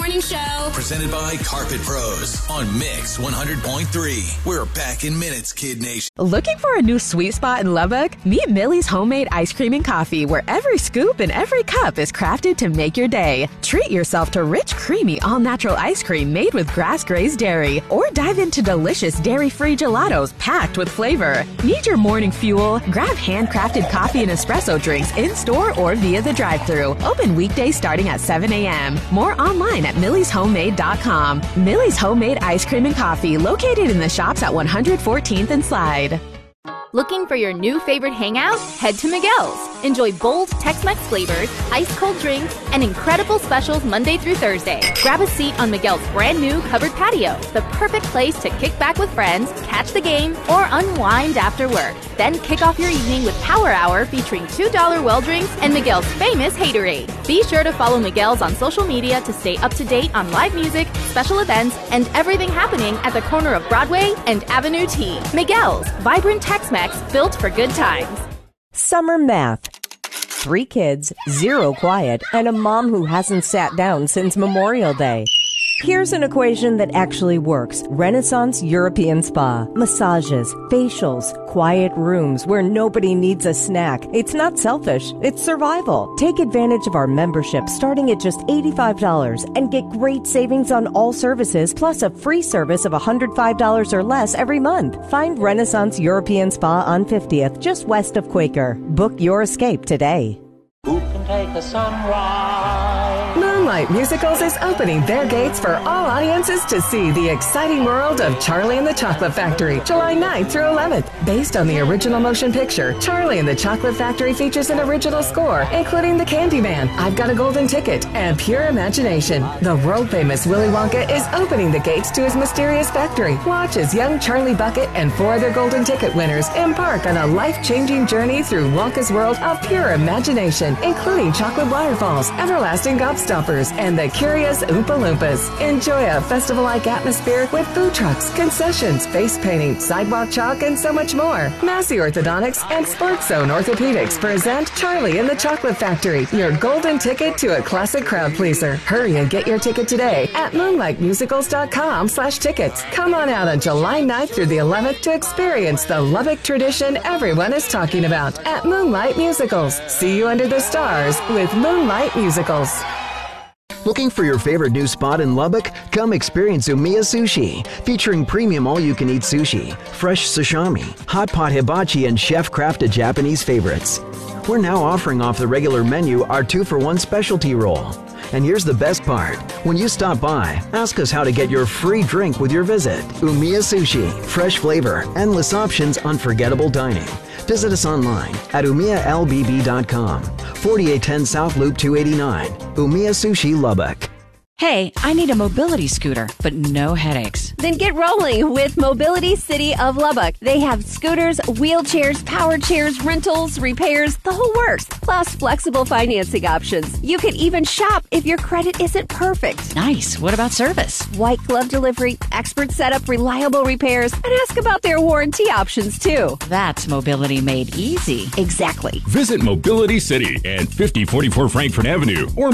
Morning Show. Presented by Carpet Pros on Mix 100.3. We're back in minutes, Kid Nation. Looking for a new sweet spot in Lubbock? Meet Millie's Homemade Ice Cream and Coffee, where every scoop and every cup is crafted to make your day. Treat yourself to rich, creamy, all-natural ice cream made with grass-grazed dairy, or dive into delicious dairy-free gelatos packed with flavor. Need your morning fuel? Grab handcrafted coffee and espresso drinks in-store or via the drive-thru. Open weekdays starting at 7 a.m. More online at millishomemade.com. Millie's Homemade Ice Cream and Coffee, located in the shops at 114th and Slide. Looking for your new favorite hangout? Head to Miguel's. Enjoy bold Tex-Mex flavors, ice-cold drinks, and incredible specials Monday through Thursday. Grab a seat on Miguel's brand new covered patio, the perfect place to kick back with friends, catch the game, or unwind after work. Then kick off your evening with Power Hour featuring $2 well drinks and Miguel's famous Haterade. Be sure to follow Miguel's on social media to stay up to date on live music, special events, and everything happening at the corner of Broadway and Avenue T. Miguel's, vibrant Tex-Mex built for good times. Summer math. 3 kids, 0 quiet, and a mom who hasn't sat down since Memorial Day. Here's an equation that actually works. Renaissance European Spa. Massages, facials, quiet rooms where nobody needs a snack. It's not selfish, it's survival. Take advantage of our membership starting at just $85 and get great savings on all services, plus a free service of $105 or less every month. Find Renaissance European Spa on 50th, just west of Quaker. Book your escape today. Who can take a sunrise? Moonlight Musicals is opening their gates for all audiences to see the exciting world of Charlie and the Chocolate Factory, July 9th through 11th. Based on the original motion picture, Charlie and the Chocolate Factory features an original score, including The Candyman, I've Got a Golden Ticket, and Pure Imagination. The world-famous Willy Wonka is opening the gates to his mysterious factory. Watch as young Charlie Bucket and 4 other Golden Ticket winners embark on a life-changing journey through Wonka's world of pure imagination, including chocolate waterfalls, everlasting gobstoppers, and the curious Oompa Loompas. Enjoy a festival-like atmosphere with food trucks, concessions, face painting, sidewalk chalk, and so much more. Massey Orthodontics and Sports Zone Orthopedics present Charlie and the Chocolate Factory, your golden ticket to a classic crowd pleaser. Hurry and get your ticket today at moonlightmusicals.com/tickets. Come on out on July 9th through the 11th to experience the Lubbock tradition everyone is talking about at Moonlight Musicals. See you under the stars with Moonlight Musicals. Looking for your favorite new spot in Lubbock? Come experience Umiya Sushi, featuring premium all-you-can-eat sushi, fresh sashimi, hot pot hibachi, and chef-crafted Japanese favorites. We're now offering off the regular menu our 2-for-1 specialty roll. And here's the best part. When you stop by, ask us how to get your free drink with your visit. Umiya Sushi, fresh flavor, endless options, unforgettable dining. Visit us online at umiyalbb.com, 4810 South Loop 289, Umiya Sushi, Lubbock. Hey, I need a mobility scooter, but no headaches. Then get rolling with Mobility City of Lubbock. They have scooters, wheelchairs, power chairs, rentals, repairs, the whole works, plus flexible financing options. You can even shop if your credit isn't perfect. Nice. What about service? White glove delivery, expert setup, reliable repairs, and ask about their warranty options too. That's mobility made easy. Exactly. Visit Mobility City at 5044 Frankfurt Avenue or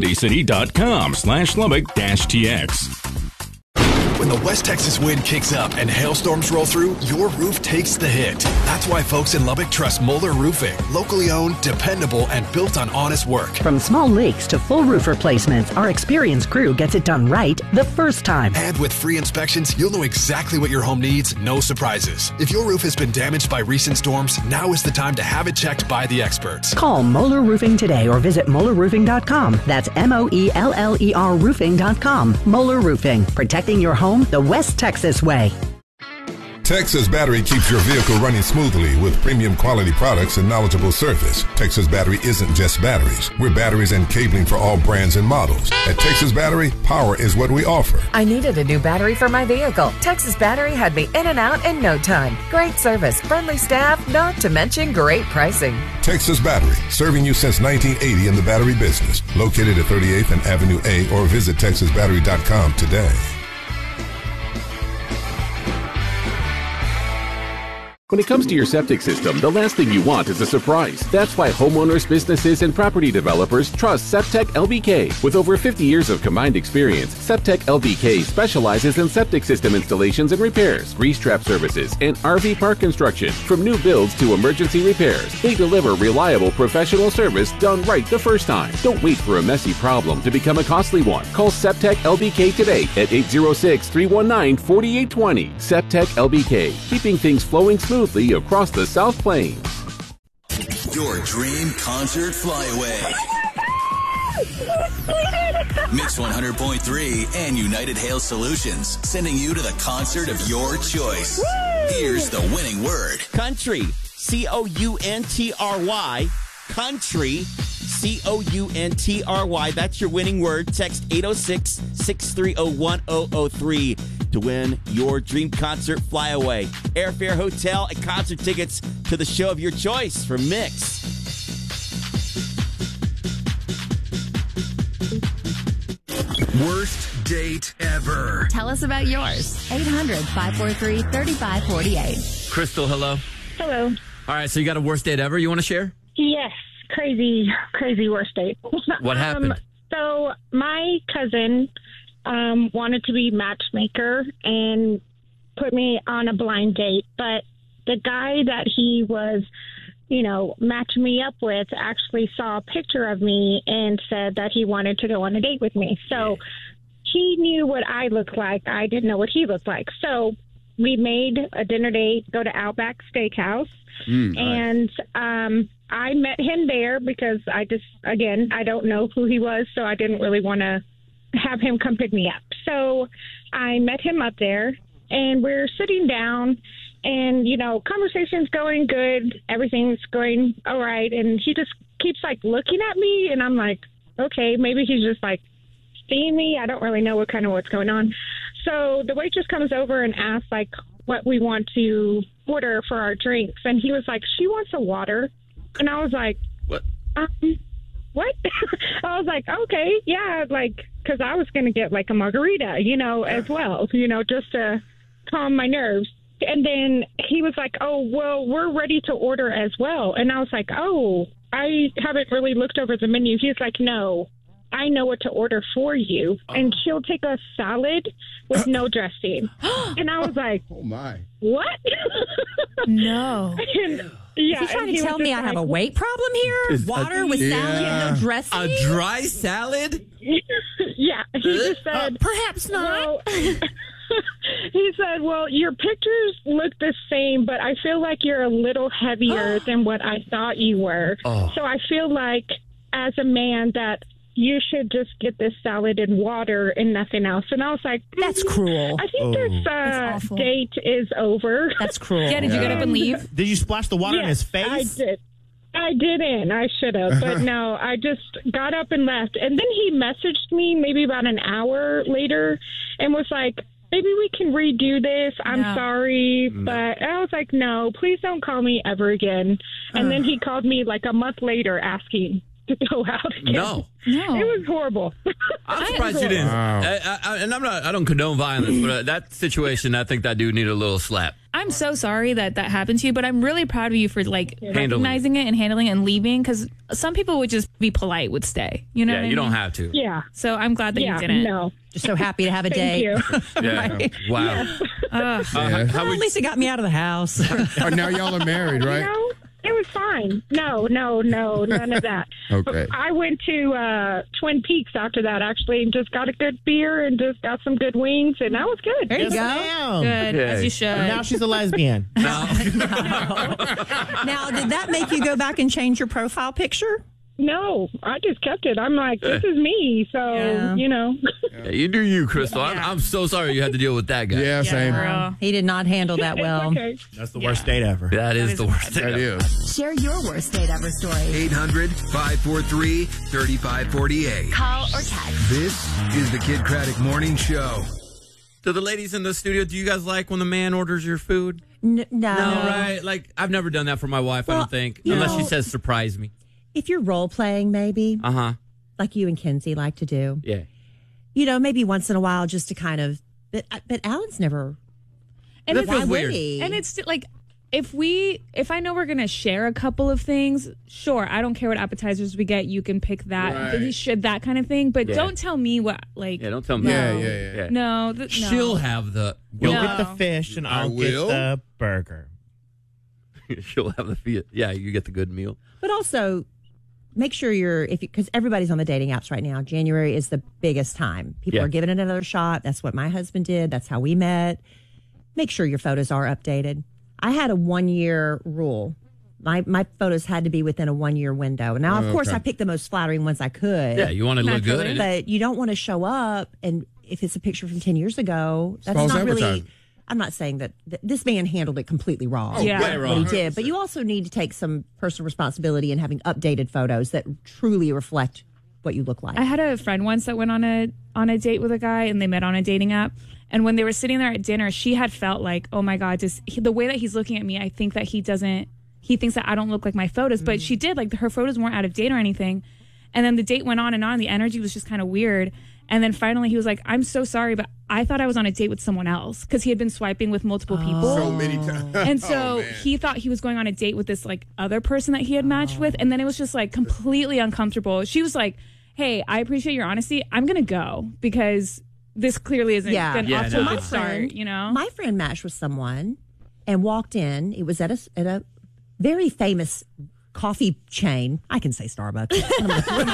mobilitycity.com/Lubbock-TX. When the West Texas wind kicks up and hailstorms roll through, your roof takes the hit. That's why folks in Lubbock trust Moeller Roofing. Locally owned, dependable, and built on honest work. From small leaks to full roof replacements, our experienced crew gets it done right the first time. And with free inspections, you'll know exactly what your home needs, no surprises. If your roof has been damaged by recent storms, now is the time to have it checked by the experts. Call Moeller Roofing today or visit MoellerRoofing.com. That's MoellerRoofing.com. Moeller Roofing, protecting your home the West Texas way. Texas Battery keeps your vehicle running smoothly with premium quality products and knowledgeable service. Texas Battery isn't just batteries. We're batteries and cabling for all brands and models. At Texas Battery, power is what we offer. I needed a new battery for my vehicle. Texas Battery had me in and out in no time. Great service, friendly staff, not to mention great pricing. Texas Battery, serving you since 1980 in the battery business. Located at 38th and Avenue A, or visit TexasBattery.com today. When it comes to your septic system, the last thing you want is a surprise. That's why homeowners, businesses, and property developers trust Septec LBK. With over 50 years of combined experience, Septec LBK specializes in septic system installations and repairs, grease trap services, and RV park construction. From new builds to emergency repairs, they deliver reliable professional service done right the first time. Don't wait for a messy problem to become a costly one. Call Septec LBK today at 806-319-4820. Septec LBK, keeping things flowing smoothly across the South Plains. Your dream concert flyaway. Mix 100.3 and United Hail Solutions sending you to the concert of your choice. Here's the winning word. Country. C-O-U-N-T-R-Y. Country. C-O-U-N-T-R-Y. That's your winning word. Text 806-630-1003 to win your dream concert flyaway. Airfare, hotel, and concert tickets to the show of your choice from Mix. Worst date ever. Tell us about yours. 800-543-3548. Crystal, hello. Hello. All right, so you got a worst date ever you want to share? Yes. Crazy worst date. What happened? So my cousin wanted to be matchmaker and put me on a blind date, but the guy that he was, matching me up with actually saw a picture of me and said that he wanted to go on a date with me. So he knew what I looked like. I didn't know what he looked like. So we made a dinner date, go to Outback Steakhouse, and I met him there because I don't know who he was, so I didn't really want to have him come pick me up. So I met him up there, and we're sitting down, and, conversation's going good. Everything's going all right, and he just keeps, looking at me, and I'm like, okay, maybe he's just, seeing me. I don't really know what's going on. So the waitress comes over and asks, what we want to order for our drinks, and he was like, she wants a water. And I was like, what? What? I was like, okay, yeah, because I was going to get a margarita, as well, just to calm my nerves. And then he was like, oh, well, we're ready to order as well. And I was like, oh, I haven't really looked over the menu. He's like, no, I know what to order for you. And she'll take a salad with no dressing. And I was like, oh, my. What? No. Yeah, is he trying to tell me I have a weight problem here? Water with salad and no dressing? A dry salad? Yeah. He just said... perhaps not. Well, he said, well, your pictures look the same, but I feel like you're a little heavier than what I thought you were. Oh. So I feel like, as a man, that you should just get this salad and water and nothing else. And I was like, that's cruel. I think this date is over. That's cruel. Yeah, did you get up and leave? Did you splash the water in his face? I did. I didn't. I should have. But no, I just got up and left. And then he messaged me maybe about an hour later and was like, maybe we can redo this. I'm sorry. But I was like, no, please don't call me ever again. And then he called me a month later asking to go out again. No. It was horrible. I'm surprised you didn't. Wow. And I don't condone violence, but that situation, I think that dude needed a little slap. I'm so sorry that happened to you, but I'm really proud of you for recognizing it and handling it and leaving, because some people would just be polite, would stay. You know what I mean? You don't have to. Yeah. So I'm glad that you didn't. No. Just so happy to have a date. You. Yeah. Right. Wow. At least it got me out of the house. Now y'all are married, right? No, it was fine. No, none of that. Okay. I went to Twin Peaks after that, actually, and just got a good beer and just got some good wings, and that was good. There you go. Good, as you should. Now she's a lesbian. No. Now, did that make you go back and change your profile picture? No, I just kept it. I'm like, this is me, so, Yeah, you do you, Crystal. I'm so sorry you had to deal with that guy. Yeah, same. He did not handle that well. Okay. That's the worst date ever. That is the worst date ever. Share your worst date ever story. 800-543-3548. Call or text. This is the Kid Craddock Morning Show. To the ladies in the studio, do you guys like when the man orders your food? No, right? I've never done that for my wife, I don't think. Unless she says, surprise me. If you're role playing, maybe. Like you and Kenzie like to do. Yeah. Maybe once in a while just to kind of. But Alan's never. And that feels weird. And it's if I know we're gonna share a couple of things, sure, I don't care what appetizers we get. You can pick that, that kind of thing. But don't tell me what don't tell me. Yeah. No, she'll have the. You'll get the fish, and I'll get the burger. She'll have the fish. Yeah, you get the good meal. But also, make sure because everybody's on the dating apps right now. January is the biggest time. People are giving it another shot. That's what my husband did. That's how we met. Make sure your photos are updated. I had a 1-year rule. My photos had to be within a 1-year window. Now, of course, I picked the most flattering ones I could. Yeah, you want to look good. But you don't want to show up, and if it's a picture from 10 years ago, that's false not really... advertising. I'm not saying that this man handled it completely wrong. Way wrong. What he did. But you also need to take some personal responsibility in having updated photos that truly reflect what you look like. I had a friend once that went on a date with a guy, and they met on a dating app. And when they were sitting there at dinner, she had felt like, oh my God, the way that he's looking at me, I think that he thinks that I don't look like my photos. But she did, like, her photos weren't out of date or anything. And then the date went on, and the energy was just kind of weird. And then finally he was like, I'm so sorry, but I thought I was on a date with someone else, because he had been swiping with multiple people. So many times. And so he thought he was going on a date with this like other person that he had matched with. And then it was just like completely uncomfortable. She was like, hey, I appreciate your honesty. I'm going to go because this clearly isn't off to a good start, you know? My friend matched with someone and walked in. It was at a very famous coffee chain. I can say Starbucks. What am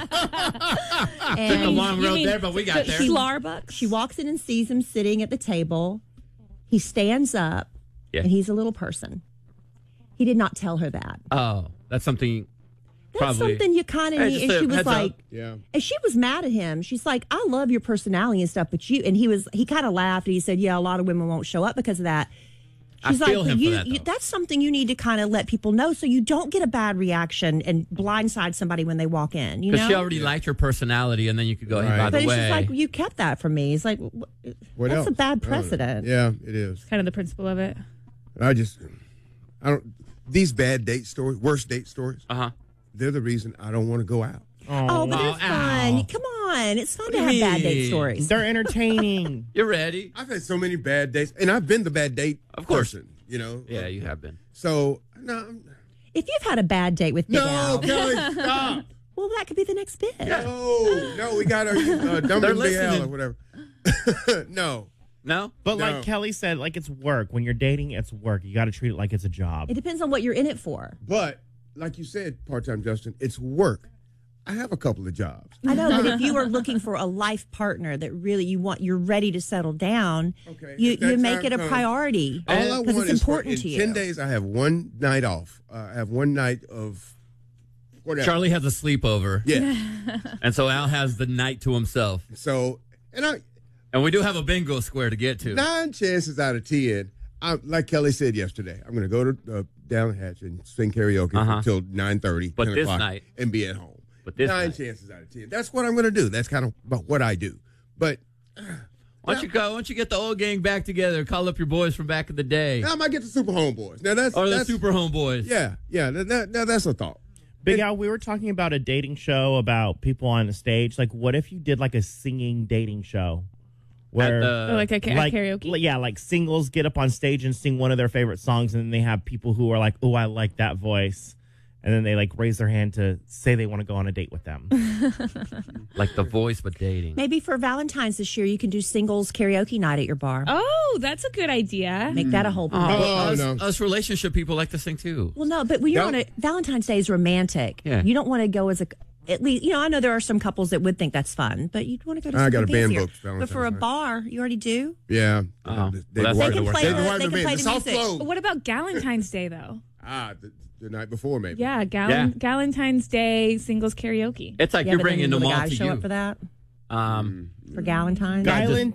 I doing? Took a long road there, but we got there. Starbucks. She walks in and sees him sitting at the table. He stands up, and he's a little person. He did not tell her that. Oh, that's something. That's something you kind of need. And she was like, and she was mad at him. She's like, I love your personality and stuff, but you. And he kind of laughed and he said, yeah, a lot of women won't show up because of that. She's I feel him for that, that's something you need to kind of let people know so you don't get a bad reaction and blindside somebody when they walk in. You know, because she already liked your personality, and then you could go, hey, by the way. But it's just like, you kept that from me. It's like, that's a bad precedent. Yeah, it is. Kind of the principle of it. These bad date stories, worst date stories, they're the reason I don't want to go out. Oh, but they're fun. Come on. It's fun to have bad date stories. They're entertaining. You're ready. I've had so many bad dates, and I've been the bad date person, you know? Yeah, you have been. So, no. If you've had a bad date with Big Al. No, Kelly, stop. Well, that could be the next bit. Yeah. No, we got our Dumb and Big Al or whatever. No. But like Kelly said, like, it's work. When you're dating, it's work. You got to treat it like it's a job. It depends on what you're in it for. But, like you said, part-time Justin, it's work. I have a couple of jobs. I know, but if you are looking for a life partner that really you're ready to settle down, you make it a priority. All I want it's is important to you. 10 days, I have one night off. I have one night of whatever. Charlie has a sleepover. Yeah. And so Al has the night to himself. So, and we do have a bingo square to get to. 9 chances out of 10, like Kelly said yesterday, I'm going to go to down Hatch and sing karaoke until 9:30, but 10 this o'clock, night, and be at home. But this 9 chances out of 10. That's what I'm going to do. That's kind of about what I do. But why don't you get the old gang back together? Call up your boys from back in the day. I might get the Super Homeboys. Now that's the Super Homeboys. Yeah. That's a thought. Big Al, we were talking about a dating show about people on the stage. Like, what if you did like a singing dating show? Where like a karaoke? Yeah, like singles get up on stage and sing one of their favorite songs, and then they have people who are like, oh, I like that voice. And then they like raise their hand to say they want to go on a date with them. Like The Voice, but dating. Maybe for Valentine's this year, you can do singles karaoke night at your bar. Oh, that's a good idea. Make that a whole point. Us relationship people like to sing too. Well, no, but when you're on Valentine's Day is romantic. Yeah. You don't want to go as at least, I know there are some couples that would think that's fun, but you'd want to go to I got a band fancier. book. But for a bar, you already do? Yeah. They can play the music. What about Galentine's Day, though? The night before, maybe. Yeah, Galentine's Day singles karaoke. It's like you're bringing them all to you. Show up for that? For Galentine's? Guys and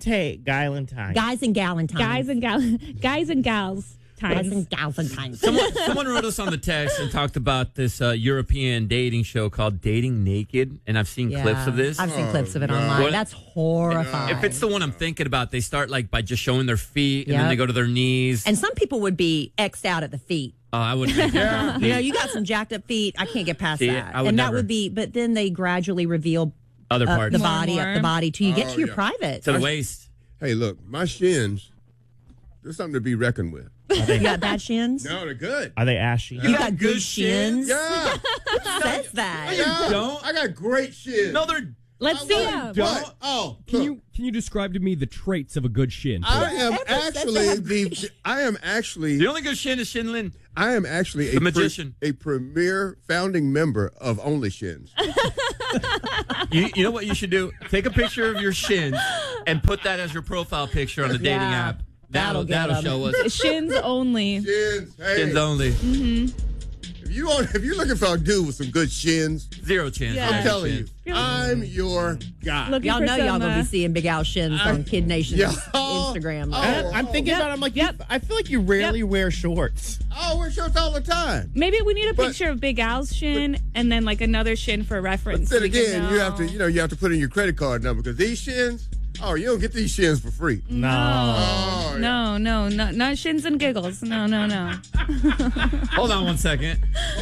Galentines. Guys and gals. Guys and gals and times. Someone wrote us on the text and talked about this European dating show called Dating Naked, and I've seen clips of this. I've seen clips of it online. That's horrifying. If it's the one I'm thinking about, they start like by just showing their feet, and then they go to their knees. And some people would be X'd out at the feet. Oh, I wouldn't be. You got some jacked up feet. I can't get past that. That would be, but then they gradually reveal other parts, the body up the body till you get to your private. To the waist. Hey, look, my shins, there's something to be reckoned with. You got bad shins? No, they're good. Are they ashy? You got good shins? Yeah. Who says that? Yeah. Don't. I got great shins. No, they're. Let's see them. What? Oh, Can you describe to me the traits of a good shin? I am actually The only good shin is Shin Lin. I am actually The magician. a premier founding member of Only Shins. You know what you should do? Take a picture of your shins and put that as your profile picture on the dating app. That'll show us. Shins only. Shins, hey. Shins only. Mm-hmm. If you're looking for a dude with some good shins, zero chins. Yeah. I'm telling you, I'm your guy. Looking Y'all for know some, y'all gonna be seeing Big Al shins on Kid Nation's Instagram. I'm thinking about it. I'm like, I feel like you rarely wear shorts. Oh, I wear shorts all the time. Maybe we need a picture of Big Al's shin and then like another shin for reference. Then again, you have to put in your credit card number because these shins. Oh, you don't get these shins for free. No. Oh, no, not shins and giggles. No. Hold on one second.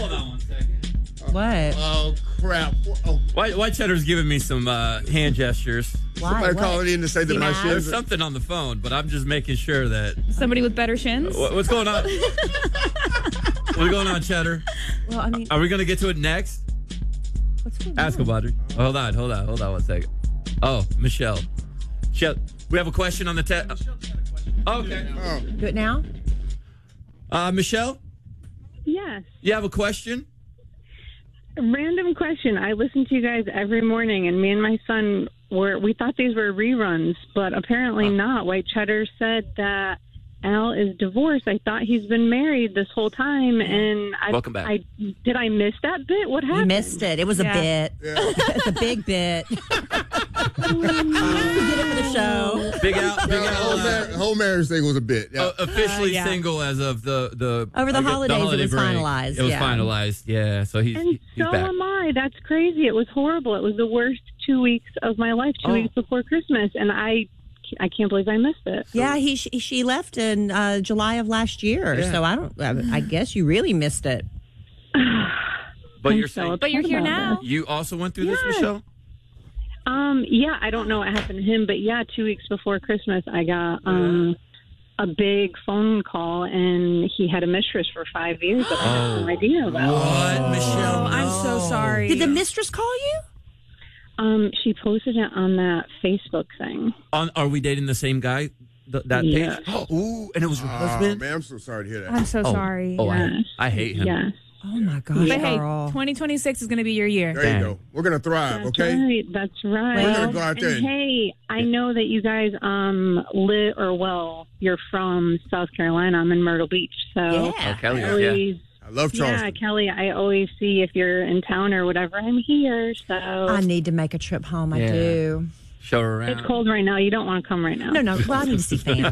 What? Oh, crap. Oh. White Cheddar's giving me some hand gestures. Why? Somebody What? calling in to say that my shins There's are... something on the phone, but I'm just making sure that. Somebody with better shins? What's going on? What's going on, Cheddar? Well, I mean, Are we going to get to it next? what's going Ask on? him, Audrey. Hold on one second. Oh, Michelle. We have a question on the text. Okay. Do it now? Michelle, Yes. you have a question? Random question. I listen to you guys every morning, and me and my son we thought these were reruns, but apparently not. White Cheddar said that Al is divorced. I thought he's been married this whole time, and Welcome back. Did I miss that bit? What happened? You missed it. It was a bit. It's a big bit. You did it for the show. Big Al. The whole marriage thing was a bit. Yeah. Officially single as of the Over the holidays, it was break. finalized. It was yeah. finalized. Yeah. So he's So back. am I. That's crazy. It was horrible. It was the worst 2 weeks of my life. 2 weeks before Christmas, and I can't believe I missed it. Yeah, she left in July of last year. Yeah. So I guess you really missed it. But you're saying, But you're here now. You also went through this, Michelle? Yeah, I don't know what happened to him, but 2 weeks before Christmas, I got a big phone call, and he had a mistress for 5 years that I had no idea about. What, Michelle? I'm so sorry. Did the mistress call you? She posted it on that Facebook thing. Are we dating the same guy? That Yes. page? Ooh, and it was her Oh, husband? man, I'm so sorry to hear that. I'm so sorry. Oh, Yes. I hate him. Yes. Oh my gosh, But hey, girl. 2026 is going to be your year. There you go. We're going to thrive, That's okay? right. That's right. We're going to go out there. And hey, I know that you guys you're from South Carolina. I'm in Myrtle Beach, so Yeah. Kelly, I always, I love Charleston. yeah, Kelly. I always see if you're in town or whatever. I'm here, so I need to make a trip home. I Yeah. do. Show her around. it's cold right now. You don't want to come right now. No. Well, I need to see family.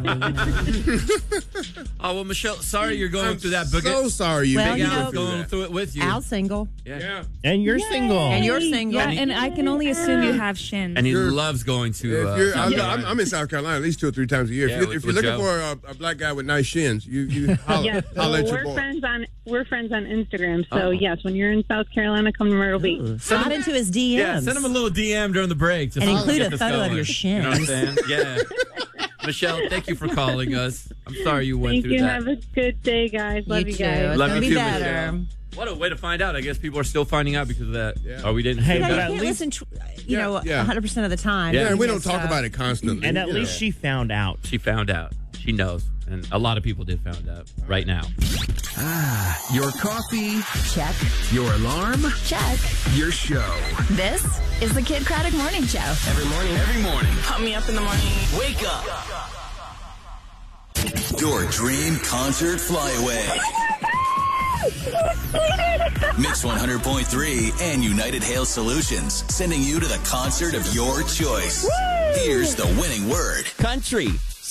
Oh, well, Michelle, sorry you're going through that. So sorry you Well, Big you Al's know- going through it with you. Al's single. Yeah. And you're single. And you're single. Yeah, and I can only assume you have shins. And he loves going to. If you're, South Carolina. I'm in South Carolina at least 2 or 3 times a year. Yeah, if you're with looking Joe. for a black guy with nice shins, you holler, Yes, holler at your we're boy. friends on Instagram. So yes, when you're in South Carolina, come to Myrtle Beach. Slide into his DMs. Yeah, send him a little DM during the break. And include get a this photo of going. your You know what I'm shins. saying? Yeah. Michelle, thank you for calling us. I'm sorry you went Thank through you. that. Have a good day, guys. Love you too. guys. It's Love gonna you be too, better. Michelle. What a way to find out. I guess people are still finding out because of that. Yeah. Or we didn't. Hey, You know, but you at can't least- listen, Yeah. 100% of the time. Yeah. Yeah, we don't So- talk about it constantly. And at you least know. she found out. She found out. She knows. And a lot of people did find out right now. Your coffee. Check. Your alarm. Check. Your show. This is the Kid Craddock Morning Show. Every morning. Pump me up in the morning. Wake up. Your dream concert flyaway. Mix 100.3 and United Hail Solutions sending you to the concert of your choice. Here's the winning word. Country.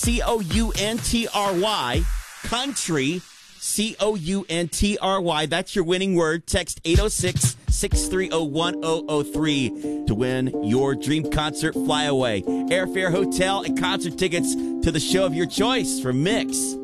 COUNTRY. Country. COUNTRY. That's your winning word. Text 806-630-1003 to win your dream concert flyaway. Airfare, hotel, and concert tickets to the show of your choice from Mix